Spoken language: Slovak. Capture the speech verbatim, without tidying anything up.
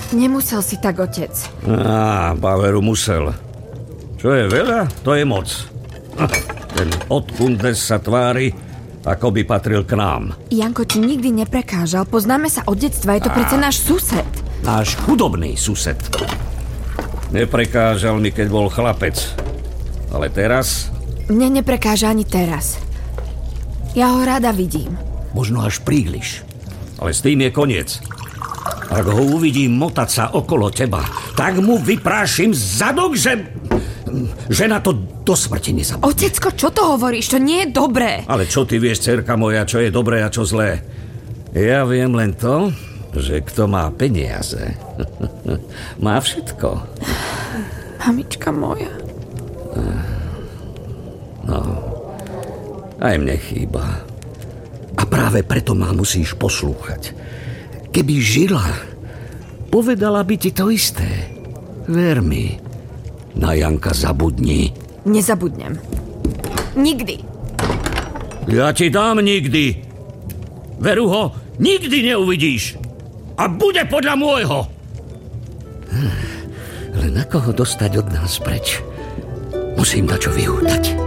Nemusel si tak, otec. Á, Baueru musel. Čo je veľa, to je moc. Ten odkundes sa tvári, ako by patril k nám. Janko ti nikdy neprekážal. Poznáme sa od detstva, je to predsa náš sused. Náš chudobný sused. Neprekážal mi, keď bol chlapec. Ale teraz... Mne neprekáža ani teraz. Ja ho rada vidím. Možno až príliš. Ale s tým je koniec. Ak ho uvidím motať sa okolo teba, tak mu vyprášim zadok, že... že na to do smrti nezabudne. Otecko, čo to hovoríš? To nie je dobré. Ale čo ty vieš, dcerka moja, čo je dobré a čo zlé? Ja viem len to, že kto má peniaze, má všetko. Mamička moja. No, aj mne chýba. A práve preto ma musíš poslúchať. Keby žila, povedala by ti to isté. Ver mi, na Janka zabudni. Nezabudnem. Nikdy. Ja ti dám nikdy. Veru ho nikdy neuvidíš. A bude podľa môjho. Len ako ho dostať od nás preč? Musím dačo vyhútať.